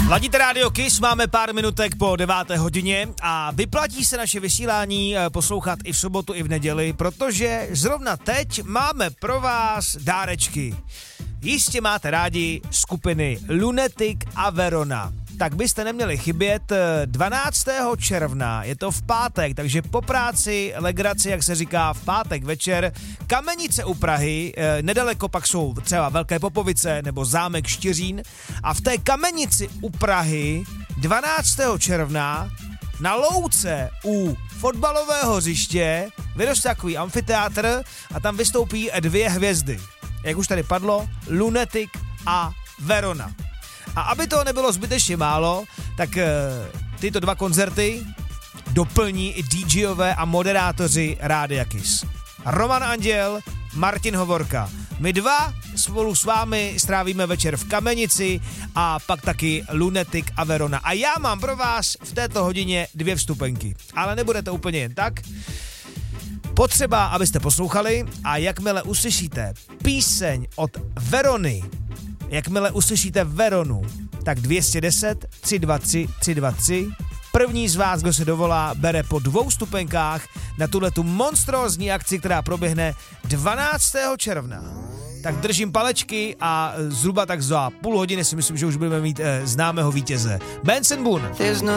Ladíte rádio Kiss, máme pár minutek po 9. hodině a vyplatí se naše vysílání poslouchat i v sobotu, i v neděli, protože zrovna teď máme pro vás dárečky. Jistě máte rádi skupiny Lunatic a Verona. Tak byste neměli chybět 12. června, je to v pátek, takže po práci, legraci, jak se říká, v pátek večer, Kamenice u Prahy, nedaleko pak jsou třeba Velké Popovice nebo zámek Štiřín a v té Kamenici u Prahy 12. června na louce u fotbalového hřiště vyroste takový amfiteátr a tam vystoupí 2 hvězdy. Jak už tady padlo, Lunatic a Verona. A aby toho nebylo zbytečně málo, tak tyto 2 koncerty doplní i DJové a moderátoři Rádia Kiss. Roman Anděl, Martin Hovorka. My 2 spolu s vámi strávíme večer v Kamenici a pak taky Lunatic a Verona. A já mám pro vás v této hodině 2 vstupenky. Ale nebude to úplně jen tak. Potřeba, abyste poslouchali a jakmile uslyšíte píseň od Verony, jakmile uslyšíte Veronu, tak 210 323 323. První z vás, kdo se dovolá, bere po 2 vstupenkách na tuhletu monstrózní akci, která proběhne 12. června. Tak držím palečky a zhruba tak za půl hodiny si myslím, že už budeme mít známého vítěze. Benson Boone.